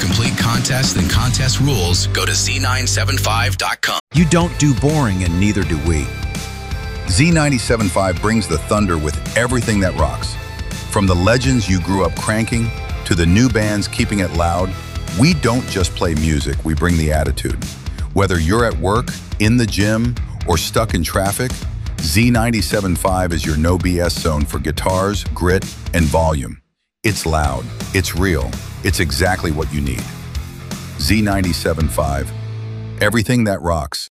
complete contests and contest rules, go to Z975.com. You don't do boring, and neither do we. Z97.5 brings the thunder with everything that rocks. From the legends you grew up cranking to the new bands keeping it loud, we don't just play music, we bring the attitude. Whether you're at work, in the gym, or stuck in traffic, Z97.5 is your no BS zone for guitars, grit, and volume. It's loud, it's real, it's exactly what you need. Z97.5, everything that rocks.